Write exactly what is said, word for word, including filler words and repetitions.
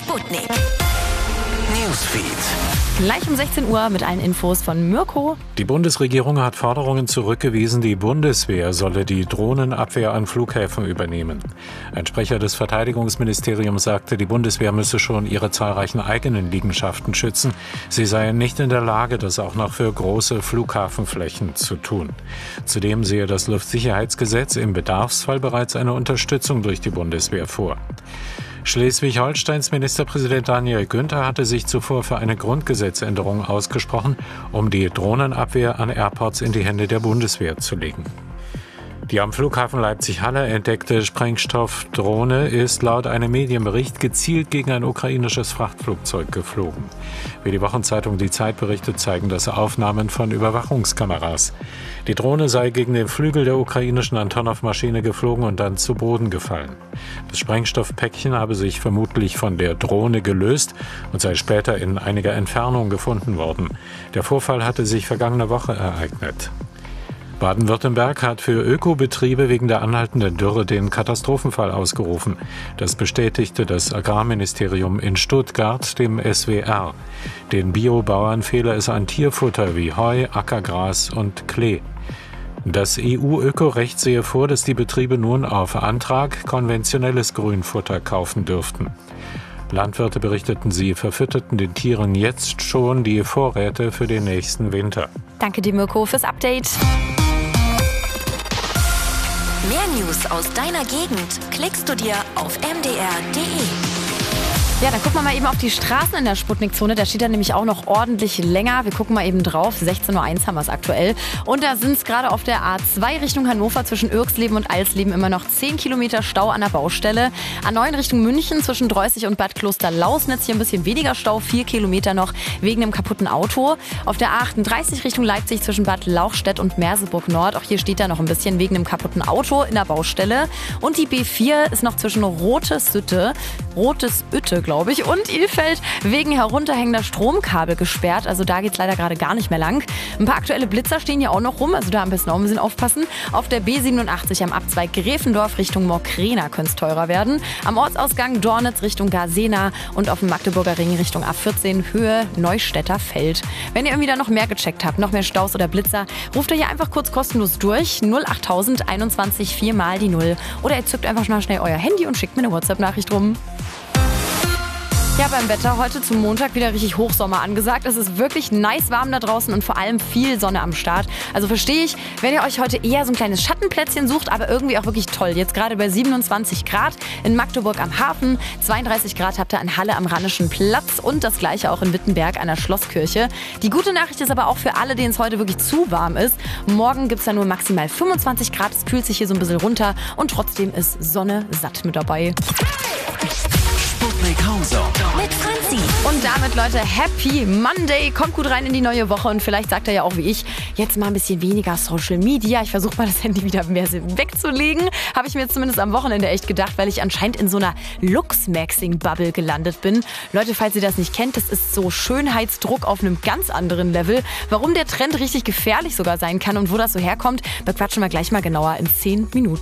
Sputnik Newsfeed. Gleich um sechzehn Uhr mit allen Infos von Mirko. Die Bundesregierung hat Forderungen zurückgewiesen, die Bundeswehr solle die Drohnenabwehr an Flughäfen übernehmen. Ein Sprecher des Verteidigungsministeriums sagte, die Bundeswehr müsse schon ihre zahlreichen eigenen Liegenschaften schützen. Sie seien nicht in der Lage, das auch noch für große Flughafenflächen zu tun. Zudem sehe das Luftsicherheitsgesetz im Bedarfsfall bereits eine Unterstützung durch die Bundeswehr vor. Schleswig-Holsteins Ministerpräsident Daniel Günther hatte sich zuvor für eine Grundgesetzänderung ausgesprochen, um die Drohnenabwehr an Airports in die Hände der Bundeswehr zu legen. Die am Flughafen Leipzig-Halle entdeckte Sprengstoffdrohne ist laut einem Medienbericht gezielt gegen ein ukrainisches Frachtflugzeug geflogen. Wie die Wochenzeitung Die Zeit berichtet, zeigen das Aufnahmen von Überwachungskameras. Die Drohne sei gegen den Flügel der ukrainischen Antonov-Maschine geflogen und dann zu Boden gefallen. Das Sprengstoffpäckchen habe sich vermutlich von der Drohne gelöst und sei später in einiger Entfernung gefunden worden. Der Vorfall hatte sich vergangene Woche ereignet. Baden-Württemberg hat für Ökobetriebe wegen der anhaltenden Dürre den Katastrophenfall ausgerufen. Das bestätigte das Agrarministerium in Stuttgart dem S W R. Den Biobauern fehle es an Tierfutter wie Heu, Ackergras und Klee. Das E U-Ökorecht sehe vor, dass die Betriebe nun auf Antrag konventionelles Grünfutter kaufen dürften. Landwirte berichteten, sie verfütterten den Tieren jetzt schon die Vorräte für den nächsten Winter. Danke dir, Mirko, fürs Update. Mehr News aus deiner Gegend klickst du dir auf m d r punkt d e. Ja, dann gucken wir mal eben auf die Straßen in der Sputnik-Zone. Da steht dann nämlich auch noch ordentlich länger. Wir gucken mal eben drauf. sechzehn Uhr eins haben wir es aktuell. Und da sind es gerade auf der A zwei Richtung Hannover zwischen Irxleben und Alsleben immer noch zehn Kilometer Stau an der Baustelle. A neun Richtung München zwischen Dreußig und Bad Kloster-Lausnitz hier ein bisschen weniger Stau. vier Kilometer noch wegen einem kaputten Auto. Auf der A achtunddreißig Richtung Leipzig zwischen Bad Lauchstädt und Merseburg Nord. Auch hier steht da noch ein bisschen wegen einem kaputten Auto in der Baustelle. Und die B vier ist noch zwischen Rotesütte, Rotesütte, glaube ich, und Ilfeld wegen herunterhängender Stromkabel gesperrt. Also da geht es leider gerade gar nicht mehr lang. Ein paar aktuelle Blitzer stehen hier auch noch rum, also da am besten auch ein bisschen aufpassen. Auf der B siebenundachtzig am Abzweig Gräfendorf Richtung Morkrena könnte es teurer werden. Am Ortsausgang Dornitz Richtung Garsena und auf dem Magdeburger Ring Richtung A vierzehn Höhe Neustädter Feld. Wenn ihr irgendwie da noch mehr gecheckt habt, noch mehr Staus oder Blitzer, ruft ihr hier einfach kurz kostenlos durch. null acht tausend einundzwanzig vier mal die null. Oder ihr zückt einfach mal schnell euer Handy und schickt mir eine WhatsApp-Nachricht rum. Ja, beim Wetter heute zum Montag wieder richtig Hochsommer angesagt. Es ist wirklich nice warm da draußen und vor allem viel Sonne am Start. Also verstehe ich, wenn ihr euch heute eher so ein kleines Schattenplätzchen sucht, aber irgendwie auch wirklich toll. Jetzt gerade bei siebenundzwanzig Grad in Magdeburg am Hafen, zweiunddreißig Grad habt ihr in Halle am Rheinischen Platz und das gleiche auch in Wittenberg an der Schlosskirche. Die gute Nachricht ist aber auch für alle, denen es heute wirklich zu warm ist. Morgen gibt es dann nur maximal fünfundzwanzig Grad. Es kühlt sich hier so ein bisschen runter und trotzdem ist Sonne satt mit dabei. Sputnik Countdown mit Franzi. Und damit, Leute, Happy Monday. Kommt gut rein in die neue Woche und vielleicht sagt er ja auch wie ich, jetzt mal ein bisschen weniger Social Media. Ich versuche mal das Handy wieder mehr wegzulegen. Habe ich mir jetzt zumindest am Wochenende echt gedacht, weil ich anscheinend in so einer Lux-Maxing-Bubble gelandet bin. Leute, falls ihr das nicht kennt, das ist so Schönheitsdruck auf einem ganz anderen Level. Warum der Trend richtig gefährlich sogar sein kann und wo das so herkommt, bequatschen wir gleich mal genauer in zehn Minuten.